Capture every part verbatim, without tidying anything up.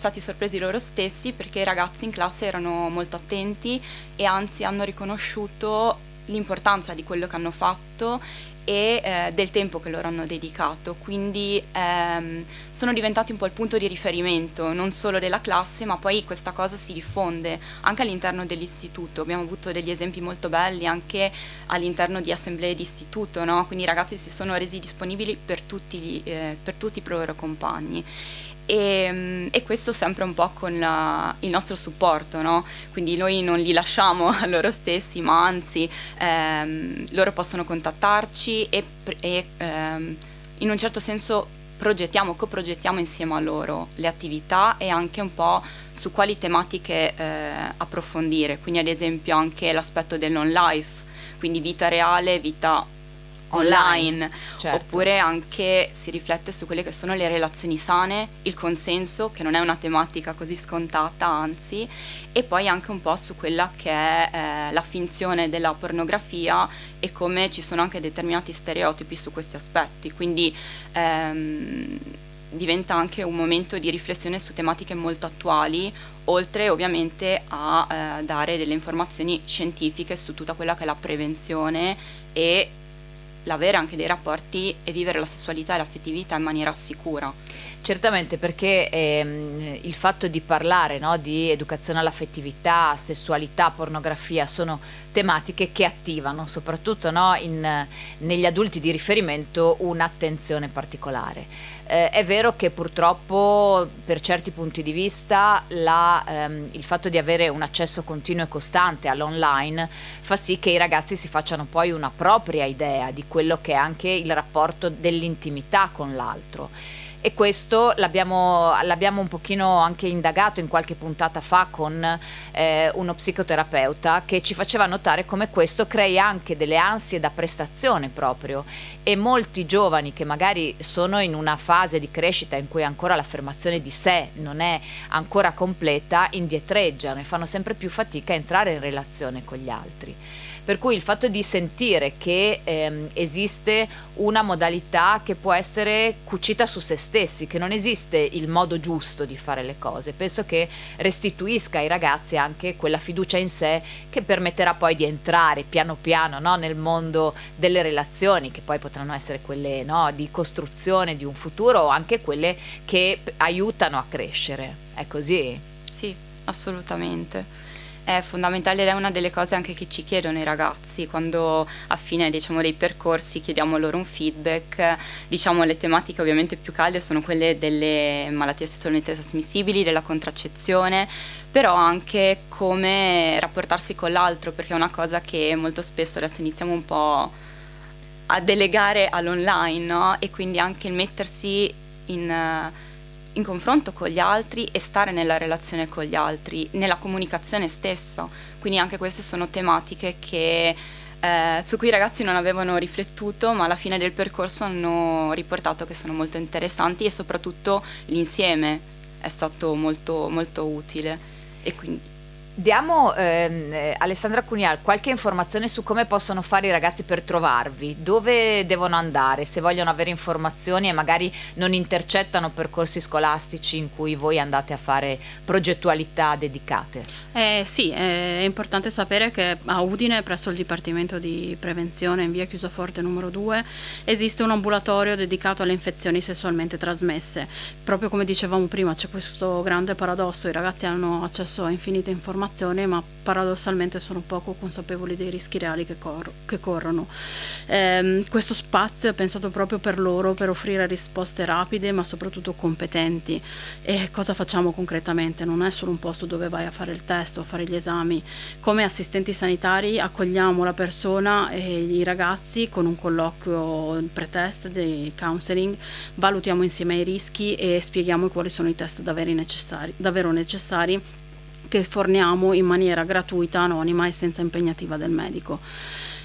stati sorpresi loro stessi perché i ragazzi in classe erano molto attenti e anzi hanno riconosciuto l'importanza di quello che hanno fatto e eh, del tempo che loro hanno dedicato, quindi ehm, sono diventati un po' il punto di riferimento non solo della classe, ma poi questa cosa si diffonde anche all'interno dell'istituto. Abbiamo avuto degli esempi molto belli anche all'interno di assemblee di istituto, no? Quindi i ragazzi si sono resi disponibili per tutti, gli, eh, per tutti i loro compagni. E, e questo sempre un po' con la, il nostro supporto, no? Quindi noi non li lasciamo a loro stessi, ma anzi ehm, loro possono contattarci e, e ehm, in un certo senso progettiamo, coprogettiamo insieme a loro le attività e anche un po' su quali tematiche eh, approfondire, quindi ad esempio anche l'aspetto del non life, quindi vita reale, vita online, certo. Oppure anche si riflette su quelle che sono le relazioni sane, il consenso, che non è una tematica così scontata, anzi, e poi anche un po' su quella che è eh, la finzione della pornografia e come ci sono anche determinati stereotipi su questi aspetti, quindi ehm, diventa anche un momento di riflessione su tematiche molto attuali, oltre ovviamente a eh, dare delle informazioni scientifiche su tutta quella che è la prevenzione e l'avere anche dei rapporti e vivere la sessualità e l'affettività in maniera sicura. Certamente, perché ehm, il fatto di parlare, no, di educazione all'affettività, sessualità, pornografia sono tematiche che attivano soprattutto, no, in, negli adulti di riferimento un'attenzione particolare. Eh, è vero che purtroppo per certi punti di vista la, ehm, il fatto di avere un accesso continuo e costante all'online fa sì che i ragazzi si facciano poi una propria idea di quello che è anche il rapporto dell'intimità con l'altro. E questo l'abbiamo, l'abbiamo un pochino anche indagato in qualche puntata fa con eh, uno psicoterapeuta che ci faceva notare come questo crei anche delle ansie da prestazione proprio, e molti giovani che magari sono in una fase di crescita in cui ancora l'affermazione di sé non è ancora completa indietreggiano e fanno sempre più fatica a entrare in relazione con gli altri. Per cui il fatto di sentire che ehm, esiste una modalità che può essere cucita su se stessi, che non esiste il modo giusto di fare le cose, penso che restituisca ai ragazzi anche quella fiducia in sé che permetterà poi di entrare piano piano, no, nel mondo delle relazioni, che poi potranno essere quelle, no, di costruzione di un futuro o anche quelle che p- aiutano a crescere. È così? Sì, assolutamente. È fondamentale ed è una delle cose anche che ci chiedono i ragazzi quando a fine, diciamo, dei percorsi chiediamo loro un feedback. Diciamo, le tematiche ovviamente più calde sono quelle delle malattie sessualmente trasmissibili, della contraccezione, però anche come rapportarsi con l'altro, perché è una cosa che molto spesso adesso iniziamo un po' a delegare all'online, no? E quindi anche il mettersi in in confronto con gli altri e stare nella relazione con gli altri, nella comunicazione stessa. Quindi anche queste sono tematiche che, eh, su cui i ragazzi non avevano riflettuto, ma alla fine del percorso hanno riportato che sono molto interessanti e soprattutto l'insieme è stato molto, molto utile. E quindi Diamo ehm, eh, Alessandra Cunial qualche informazione su come possono fare i ragazzi per trovarvi, dove devono andare se vogliono avere informazioni e magari non intercettano percorsi scolastici in cui voi andate a fare progettualità dedicate. Eh, sì, è importante sapere che a Udine, presso il Dipartimento di Prevenzione in via Chiusoforte numero due, esiste un ambulatorio dedicato alle infezioni sessualmente trasmesse. Proprio come dicevamo prima, c'è questo grande paradosso: i ragazzi hanno accesso a infinite informazioni, ma paradossalmente sono poco consapevoli dei rischi reali che, cor- che corrono. Eh, questo spazio è pensato proprio per loro, per offrire risposte rapide ma soprattutto competenti. E cosa facciamo concretamente? Non è solo un posto dove vai a fare il test o fare gli esami. Come assistenti sanitari accogliamo la persona e i ragazzi con un colloquio pre-test di counseling, valutiamo insieme i rischi e spieghiamo quali sono i test davvero necessari, davvero necessari che forniamo in maniera gratuita, anonima e senza impegnativa del medico.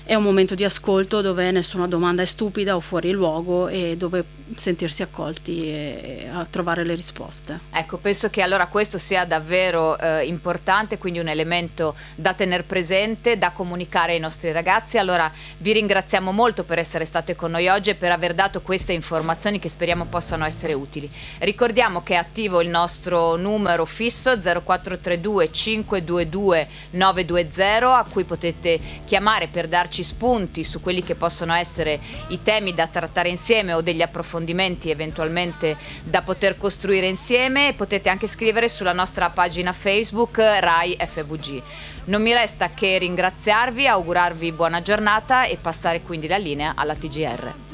è un momento di ascolto dove nessuna domanda è stupida o fuori luogo e dove sentirsi accolti e a trovare le risposte. Ecco, penso che allora questo sia davvero eh, importante, quindi un elemento da tener presente, da comunicare ai nostri ragazzi. Allora vi ringraziamo molto per essere state con noi oggi e per aver dato queste informazioni che speriamo possano essere utili. Ricordiamo che è attivo il nostro numero fisso zero quattro tre due cinque due due nove due zero a cui potete chiamare per darci spunti su quelli che possono essere i temi da trattare insieme o degli approfondimenti eventualmente da poter costruire insieme, e potete anche scrivere sulla nostra pagina Facebook Rai F V G. Non mi resta che ringraziarvi, augurarvi buona giornata e passare quindi la linea alla T G R.